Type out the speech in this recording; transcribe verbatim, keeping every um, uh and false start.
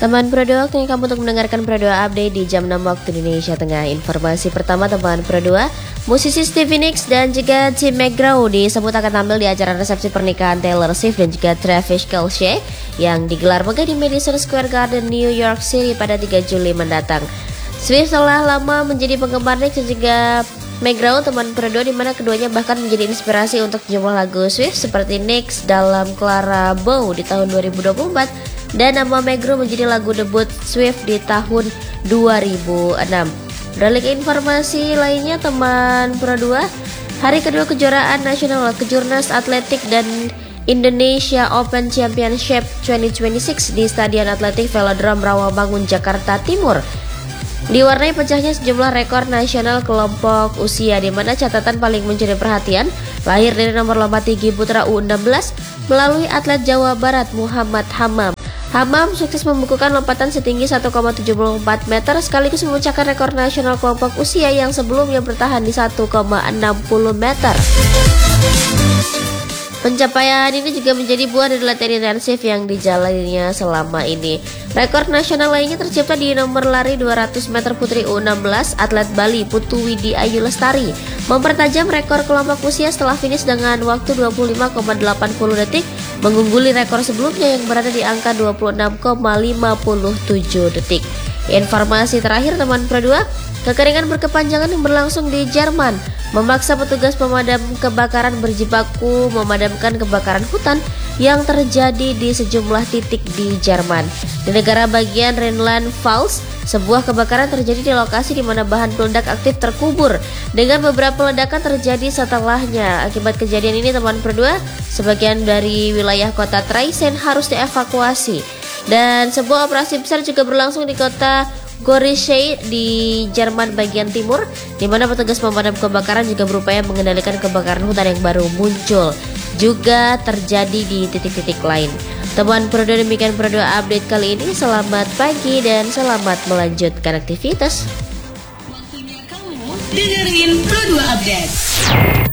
Teman Pro dua, waktunya kamu untuk mendengarkan Pro dua Update di jam enam waktu Indonesia Tengah. Informasi pertama, teman Pro dua, musisi Stevie Nicks dan juga Tim McGraw disebut akan tampil di acara resepsi pernikahan Taylor Swift dan juga Travis Kelce yang digelar megah di Madison Square Garden, New York City pada tiga Juli mendatang. Swift telah lama menjadi penggemar Nicks dan juga McGraw, teman Pro dua, di mana keduanya bahkan menjadi inspirasi untuk sejumlah lagu Swift seperti Nicks dalam Clara Bow di tahun dua ribu dua puluh empat dan nama McGraw menjadi lagu debut Swift di tahun dua ribu enam. Beralih ke informasi lainnya, teman Pro dua, hari kedua kejuaraan nasional Kejurnas Atletik dan Indonesia Open Championship dua ribu dua puluh enam di Stadion Atletik Velodrome Rawamangun, Jakarta Timur diwarnai pecahnya sejumlah rekor nasional kelompok usia, di mana catatan paling mencuri perhatian lahir dari nomor lompat tinggi putra U enam belas melalui atlet Jawa Barat Muhammad Hamam. Hamam sukses membukukan lompatan setinggi satu koma tujuh empat meter sekaligus memecahkan rekor nasional kelompok usia yang sebelumnya bertahan di satu koma enam nol meter. Pencapaian ini juga menjadi buah dari latihan intensif yang dijalaninya selama ini. Rekor nasional lainnya tercipta di nomor lari dua ratus meter putri U enam belas, atlet Bali Putu Widi Ayu Lestari mempertajam rekor kelompok usia setelah finish dengan waktu dua puluh lima koma delapan nol detik, mengungguli rekor sebelumnya yang berada di angka dua puluh enam koma lima tujuh detik. Informasi terakhir, teman Pro dua, kekeringan berkepanjangan yang berlangsung di Jerman memaksa petugas pemadam kebakaran berjibaku memadamkan kebakaran hutan yang terjadi di sejumlah titik di Jerman. Di negara bagian Rhineland-Pfalz, sebuah kebakaran terjadi di lokasi di mana bahan peledak aktif terkubur, dengan beberapa ledakan terjadi setelahnya. Akibat kejadian ini, teman Pro dua, sebagian dari wilayah kota Traisen harus dievakuasi. Dan sebuah operasi besar juga berlangsung di kota Gorischei di Jerman bagian timur, di mana petugas pemadam kebakaran juga berupaya mengendalikan kebakaran hutan yang baru muncul juga terjadi di titik-titik lain. Teman Pro dua, demikian Pro dua Update kali ini. Selamat pagi dan selamat melanjutkan aktivitas. Waktunya kamu dengerin Pro dua Update.